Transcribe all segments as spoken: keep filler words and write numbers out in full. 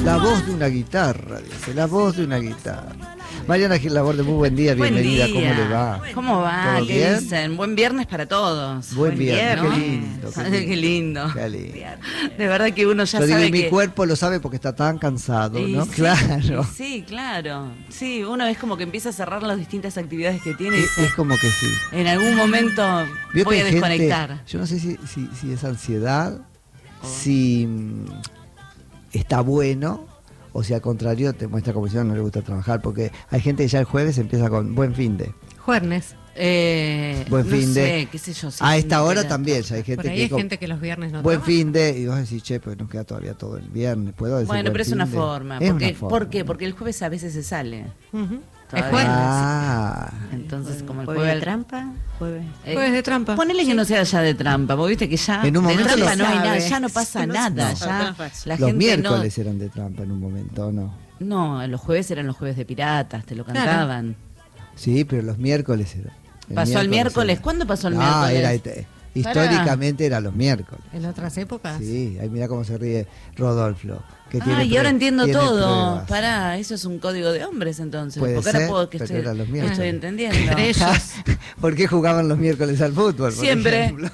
La voz de una guitarra, dice, la voz de una guitarra. Mariana Gil Laborde, muy buen día, Buen bienvenida, día. ¿cómo le va? ¿Cómo va? ¿Todo ¿Qué bien? dicen? Buen viernes para todos. Buen viernes, ¿no? qué lindo, qué Qué lindo. Qué lindo. De verdad que uno ya Yo digo, sabe y mi que... cuerpo lo sabe porque está tan cansado, Y ¿no? sí, Claro. Sí, claro. Sí, uno es como que empieza a cerrar las distintas actividades que tiene y Es, dice, es como que sí. en algún momento Vio voy que a hay gente- desconectar. yo no sé si, si, si es ansiedad, si mm, está bueno, o si al contrario te muestra como si no le gusta trabajar, porque hay gente que ya el jueves empieza con buen fin de. Juernes. Eh, Buen no fin de. sé, qué sé yo. si A es esta un hora relato. también ya hay gente Por ahí que hay con- gente que los viernes no buen trabaja. fin de, y vos decís, che, pues nos queda todavía todo el viernes, ¿puedo decir Bueno, buen pero es fin una de? forma. Es Porque, una forma. ¿Por qué? Porque el jueves a veces se sale. Ujú. Es Todavía. jueves. Ah, Entonces, como el ¿Jueves jueves... de trampa? Jueves. Eh, Jueves de trampa. Ponele que no sea ya de trampa, porque viste que ya En un de momento trampa lo no hay sabe. nada, ya no pasa No, nada, no, ya no, la los gente miércoles eran de trampa en un momento, ¿no? no, no, los jueves eran los jueves de piratas, te lo Claro. cantaban. Sí, pero los miércoles eran. Pasó el miércoles, era. ¿cuándo pasó el Ah, miércoles? era, históricamente era los miércoles. En otras épocas. Sí, ahí mira cómo se ríe Rodolfo. Que Ah, tiene y ahora prue- entiendo tiene todo. pruebas. Pará, eso es un código de hombres entonces. Puede porque ahora ser, puedo que pero estoy, eran los que miércoles. estoy entendiendo. Entre ellos. ¿Por qué jugaban los miércoles al fútbol? por Siempre. ejemplo?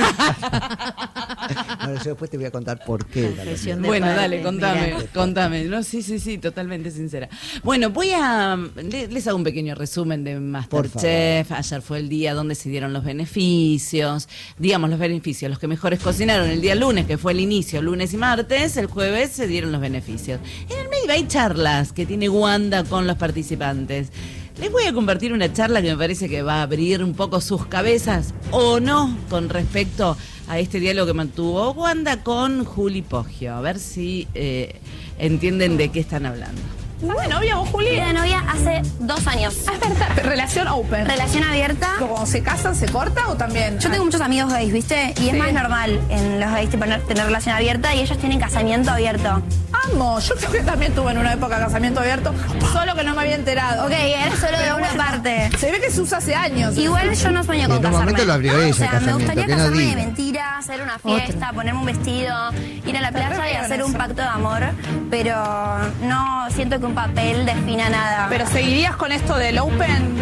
Bueno, yo después te voy a contar por qué. era los Confesión miércoles. Bueno, de dale, padre, contame, mira. contame. No, sí, sí, sí, totalmente sincera. Bueno, voy a... le- Les hago un pequeño resumen de MasterChef. Ayer fue el día donde se dieron los beneficios. Digamos, los beneficios. Los que mejores cocinaron el día lunes, que fue el inicio, lunes y martes. El jueves se dieron los beneficios. En el medio hay charlas que tiene Wanda con los participantes. Les voy a compartir una charla que me parece que va a abrir un poco sus cabezas o no con respecto a este diálogo que mantuvo Wanda con Juli Poggio. A ver si eh, entienden de qué están hablando. ¿Estás de novia vos, Juli? Estoy de novia hace dos años. Ah, es verdad. Relación open. Relación abierta. ¿Cuando se casan se corta o también? Yo tengo muchos amigos gays, ¿viste? Y es Sí. más normal en los gays tener, tener relación abierta y ellos tienen casamiento abierto. Amo. Yo creo que también tuve en una época casamiento abierto, solo que no me había enterado. Ok, era solo de Pero una bueno, parte. Se ve que se usa hace años. Igual yo no sueño En con un casarme. momento lo abrió ella, O sea, el me casamiento, gustaría que no casarme de diga. mentira, hacer una fiesta, ponerme un vestido, ir a la playa y bien hacer eso. un pacto de amor, pero no siento que un papel defina nada. Pero ¿seguirías con esto del open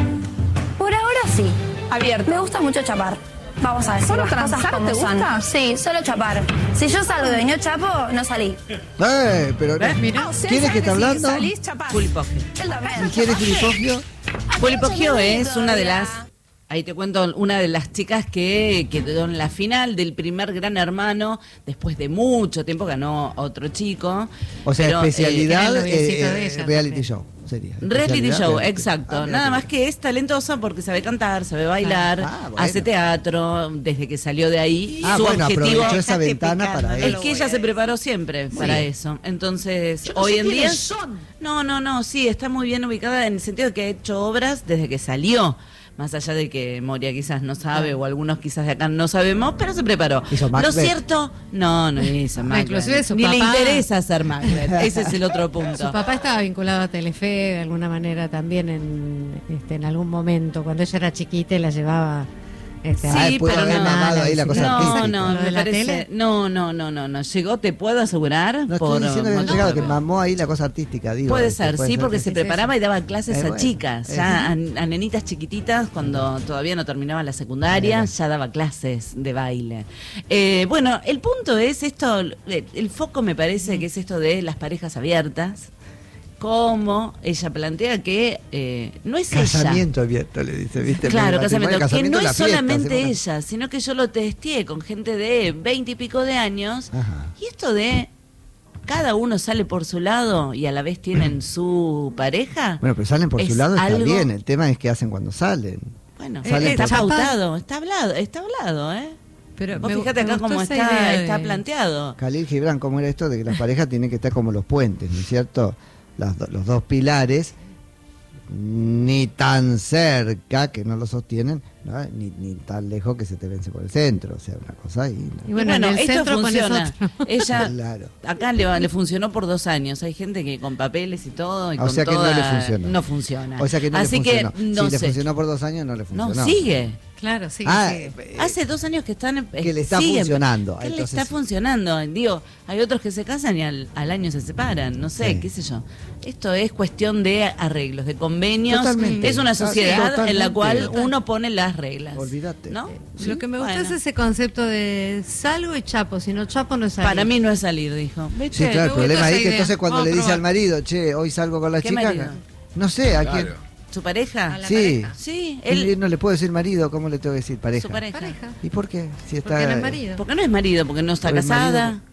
por ahora sí. abierto? Me gusta mucho chapar. Vamos a decir ¿Solo las cosas transar como te son. gusta? Sí, solo chapar. Si yo salgo y no chapo, no salí. Eh, pero no. Ah, o sea, ¿Quién es que sabes está si hablando? salís, chapás. Juli Poggio. Él también. ¿Y quién es Filipofio? Juli Poggio mucho es bonito, una de mira. las... Ahí te cuento, una de las chicas que quedó en la final del primer Gran Hermano, después de mucho tiempo ganó otro chico. O sea, Pero, eh, especialidad era el noviecito eh, de eh, ella reality también. show sería. Reality Especialidad, show, reality. exacto. Ah, Nada reality más que es talentosa porque sabe cantar, sabe bailar, Ah, bueno. hace teatro, desde que salió de ahí. Ah, su bueno, objetivo aprovechó esa Dejaste ventana picando, para no es eso. que ella se preparó siempre para eso. Entonces, no hoy sé en día... quiénes son. No, no, no, sí, está muy bien ubicada en el sentido de que ha hecho obras desde que salió. Más allá de que Moria quizás no sabe o algunos quizás de acá no sabemos, pero se preparó. ¿Hizo Lo Macbeth? cierto, no, no hizo No, Macbeth. inclusive su Ni le papá- interesa hacer Macbeth. Ese es el otro punto. Su papá estaba vinculado a Telefe de alguna manera también en, este, en algún momento. Cuando ella era chiquita y la llevaba este, Sí, a- Ah, puede pero haber no. mamado ahí la cosa No, artística. no, ¿Lo de me la parece. tele? No, no, no, no, no. Llegó, te puedo asegurar. No por, estoy diciendo que no montón llegado, de- que mamó ahí la cosa artística, digo. Puede este, ser, sí, porque que se sí. preparaba y daba clases Eh, a bueno, chicas, eh, ya a, a nenitas chiquititas, cuando todavía no terminaba la secundaria, ya daba clases de baile. Eh, bueno, el punto es esto, el, el foco me parece que es esto de las parejas abiertas, como ella plantea que eh, no es ella. Casamiento abierto, le dice, ¿viste? Claro, Matrimonio, casamiento, que no la es fiesta, solamente hacemos ella, sino que yo lo testeé con gente de veinte y pico de años, Ajá. y esto de cada uno sale por su lado y a la vez tienen su pareja. una- Bueno, pero salen por su es lado, está algo- bien. El tema es qué hacen cuando salen. Bueno, Salen está por- pautado, está hablado, está hablado, ¿eh? Pero Vos me- fíjate me acá gustó cómo esa está, idea de- está planteado. Khalil Gibran, ¿cómo era esto de que las parejas tienen que estar como los puentes, ¿no es cierto? Las do- los dos pilares, ni tan cerca, que no lo sostienen, ¿no? Ni, ni tan lejos que se te vence por el centro, o sea, una cosa ahí. ¿no? Y bueno, bueno, en el esto centro pones funciona. otro. Ella, Claro. acá le, le funcionó por dos años. Hay gente que con papeles y todo, y O con sea que toda, no le funcionó. no funciona. O sea que no Así le funcionó. que no si sé. le funcionó por dos años, no le funcionó. No, sigue. Claro, sí, Ah, sí. eh, Hace dos años que están que le está siguen. funcionando. Que le Entonces- está funcionando. Digo, hay otros que se casan y al, al año se separan. No sé, Sí. qué sé yo. Esto es cuestión de arreglos, de convenios. Totalmente. Es una Ah, sí, sociedad en la cual totalmente. uno pone las reglas. Olvídate. ¿No? Lo que me gusta Bueno. es ese concepto de salgo y chapo, si no chapo no es salir. Para mí no es salir, dijo. ¿Viste? Sí, claro, el me problema gusta ahí esa es que idea. entonces cuando Vamos le a dice probar. al marido, che, hoy salgo con la ¿Qué chica, marido? no sé, ¿a Claro. quién? ¿Su pareja? A la Sí. pareja. Sí, Él él, no le puedo decir marido, ¿cómo le tengo que decir? Pareja. su pareja. Pareja. ¿Y por qué? Si está... Porque no es marido. Porque no es marido, porque no está Porque es casada. marido.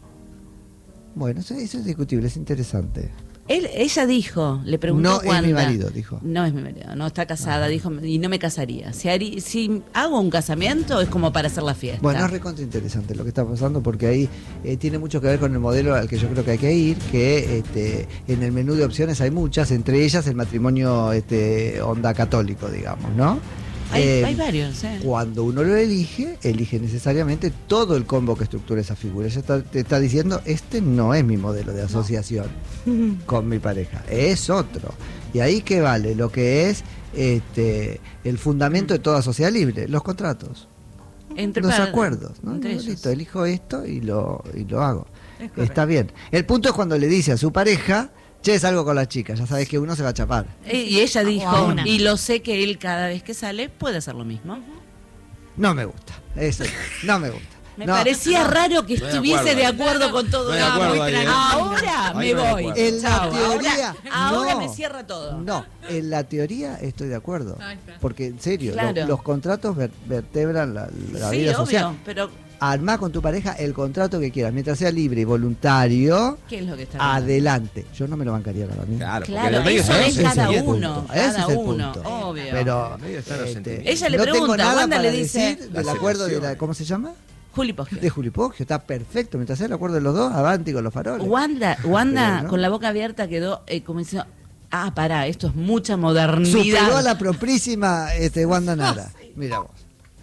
Bueno, eso, eso es discutible, es interesante. Él, ella dijo, le preguntó No es Wanda. mi marido, dijo. No es mi marido, no está casada, dijo, y no me casaría. Si, harí- si hago un casamiento es como para hacer la fiesta. Bueno, es recontra interesante lo que está pasando porque ahí eh, tiene mucho que ver con el modelo al que yo creo que hay que ir, que este, en el menú de opciones hay muchas, entre ellas el matrimonio este, onda católico, digamos, ¿no? hay, Eh, hay varios, ¿eh? Cuando uno lo elige, elige necesariamente todo el combo que estructura esa figura. Ella está, te está diciendo, este no es mi modelo de asociación con mi pareja, es otro. Y ahí que vale lo que es este el fundamento de toda sociedad libre, los contratos, Entre los par- acuerdos. ¿no? entre No, ellos. listo, elijo esto y lo, y lo hago. Es correcto. Está bien. El punto es cuando le dice a su pareja, che, salgo con la chica, ya sabes que uno se va a chapar. Eh, Y ella O a dijo, una. y lo sé que él cada vez que sale puede hacer lo mismo. No me gusta, eso no me gusta. Me No. parecía raro que Estoy de estuviese de acuerdo. acuerdo con todo Estoy de eso. acuerdo ahí, ¿eh? Ahora Ahí me no de voy. acuerdo. En la Chao, teoría, ahora, ahora no. me cierra todo. No, en la teoría estoy de acuerdo. Ahí está. Porque en serio, Claro. lo- los contratos ver- vertebran la, la Sí, vida obvio, social. pero Armá con tu pareja el contrato que quieras, mientras sea libre y voluntario, ¿qué es lo que está hablando? adelante. Yo no me lo bancaría para mí. Claro, porque en Claro, el medio eso están es los cada sentimientos. uno, Ese cada es el uno, punto. obvio. Pero En el medio están los este, sentimientos. Ella le no tengo pregunta, nada Wanda para le dice- decir del Las acuerdo de la, emociones. ¿cómo se llama? Juli Poggio. De Juli Poggio, está perfecto. Mientras sea el acuerdo de los dos, avanti con los faroles. Wanda, Wanda Pero, ¿no? con la boca abierta quedó eh, como diciendo, ah, pará, esto es mucha Superó a modernidad. la proprísima este, Wanda Nara. Mira vos.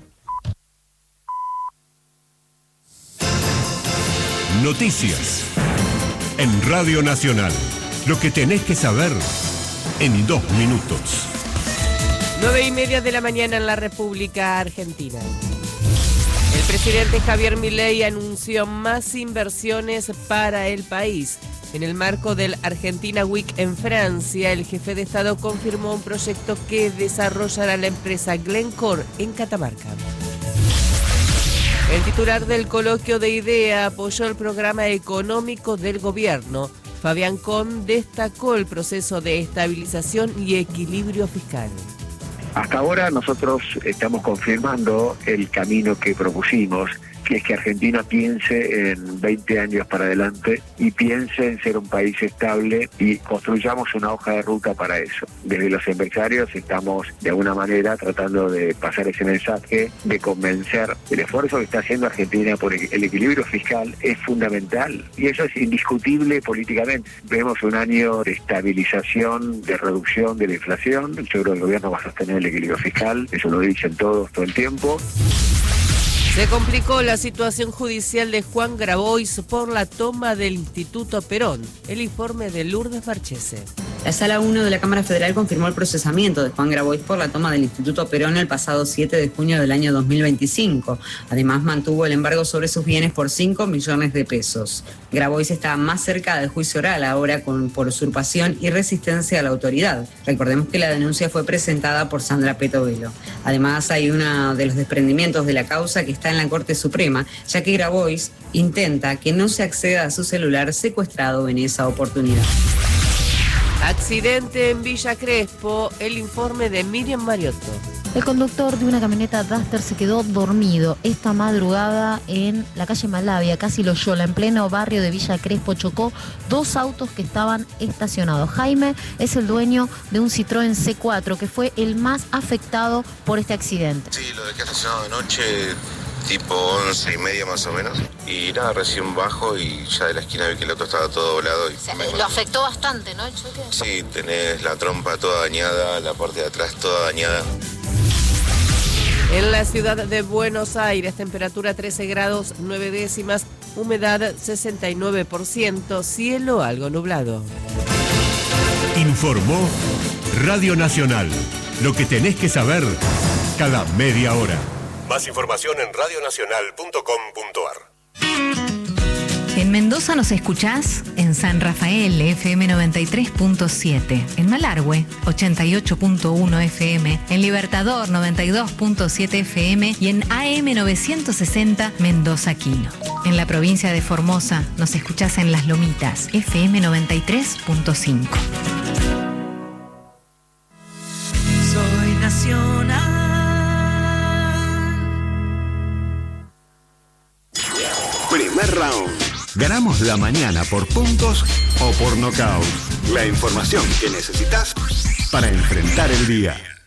Noticias. En Radio Nacional. Lo que tenés que saber en dos minutos. Nueve y media de la mañana en la República Argentina. El presidente Javier Milei anunció más inversiones para el país. En el marco del Argentina Week en Francia, el jefe de Estado confirmó un proyecto que desarrollará la empresa Glencore en Catamarca. El titular del coloquio de IDEA apoyó el programa económico del gobierno. Fabián Con destacó el proceso de estabilización y equilibrio fiscal. Hasta ahora nosotros estamos confirmando el camino que propusimos, que es que Argentina piense en veinte años para adelante y piense en ser un país estable y construyamos una hoja de ruta para eso. Desde los empresarios estamos de alguna manera tratando de pasar ese mensaje, de convencer. El esfuerzo que está haciendo Argentina por el equilibrio fiscal es fundamental y eso es indiscutible políticamente. Vemos un año de estabilización, de reducción de la inflación. Yo creo que el gobierno va a sostener el equilibrio fiscal, eso lo dicen todos todo el tiempo. Se complicó la situación judicial de Juan Grabois por la toma del Instituto Perón. El informe de Lourdes Marchese. La Sala uno de la Cámara Federal confirmó el procesamiento de Juan Grabois por la toma del Instituto Perón el pasado siete de junio del año dos mil veinticinco. Además, mantuvo el embargo sobre sus bienes por cinco millones de pesos. Grabois está más cerca del juicio oral ahora con, por usurpación y resistencia a la autoridad. Recordemos que la denuncia fue presentada por Sandra Petovelo. Además, hay uno de los desprendimientos de la causa que está en la Corte Suprema, ya que Grabois intenta que no se acceda a su celular secuestrado en esa oportunidad. Accidente en Villa Crespo. El informe de Miriam Mariotto. El conductor de una camioneta Duster se quedó dormido esta madrugada en la calle Malavia, casi Loyola, en pleno barrio de Villa Crespo. Chocó dos autos que estaban estacionados. Jaime es el dueño de un Citroën C cuatro, que fue el más afectado por este accidente. Sí, lo dejé estacionado de noche, tipo once y media más o menos. Y nada, recién bajo y ya de la esquina vi que el auto estaba todo doblado. Y O sea, me- lo afectó bastante, ¿no? El choque. Sí, tenés la trompa toda dañada, la parte de atrás toda dañada. En la ciudad de Buenos Aires, temperatura trece grados nueve décimas, humedad sesenta y nueve por ciento, cielo algo nublado. Informó Radio Nacional. Lo que tenés que saber cada media hora. Más información en radio nacional punto com punto a r. En Mendoza nos escuchás en San Rafael, F M noventa y tres punto siete, en Malargüe, ochenta y ocho punto uno F M, en Libertador, noventa y dos punto siete F M y en A M novecientos sesenta Mendoza Quino. En la provincia de Formosa nos escuchás en Las Lomitas, F M noventa y tres punto cinco. Soy nacional. Primer round. Ganamos la mañana por puntos o por nocaut. La información que necesitas para enfrentar el día.